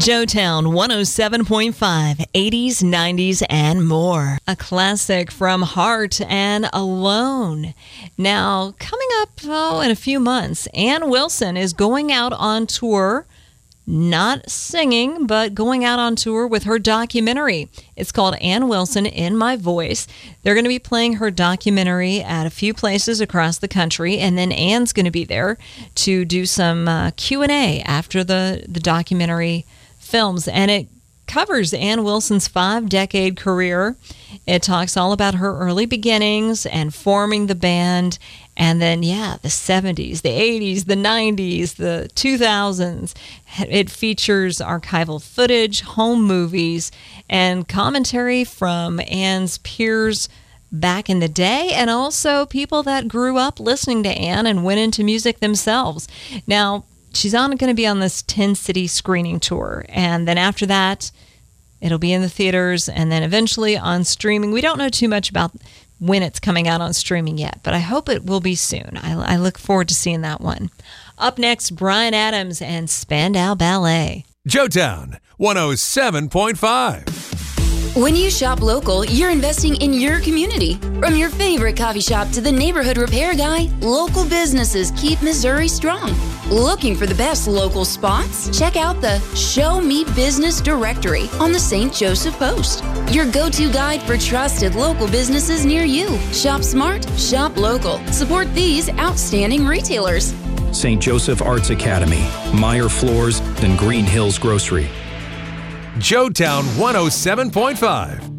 Joetown 107.5, 80s, 90s, and more. A classic from Heart and Alone. Now, coming up in a few months, Ann Wilson is going out on tour, not singing, but going out on tour with her documentary. It's called Ann Wilson in My Voice. They're going to be playing her documentary at a few places across the country, and then Ann's going to be there to do some Q&A after the documentary films, and it covers Ann Wilson's 5-decade career. It talks all about her early beginnings and forming the band, and then, the 70s, the 80s, the 90s, the 2000s. It features archival footage, home movies, and commentary from Ann's peers back in the day, and also people that grew up listening to Ann and went into music themselves. Now, she's going to be on this 10-city screening tour, and then after that, it'll be in the theaters, and then eventually on streaming. We don't know too much about when it's coming out on streaming yet, but I hope it will be soon. I look forward to seeing that one. Up next, Bryan Adams and Spandau Ballet. Joetown 107.5. When you shop local, you're investing in your community. From your favorite coffee shop to the neighborhood repair guy, local businesses keep Missouri strong. Looking for the best local spots? Check out the Show Me Business Directory on the St. Joseph Post, your go-to guide for trusted local businesses near you. Shop smart, shop local. Support these outstanding retailers. St. Joseph Arts Academy, Meyer Floors, and Green Hills Grocery. Joetown 107.5.